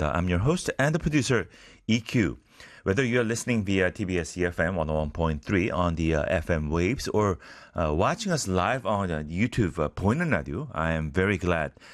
시간입니다. I'm your host and the producer, EQ. Whether you're listening via TBS EFM 101.3 on the FM waves or watching us live on YouTube 보이는 라디오, I am very glad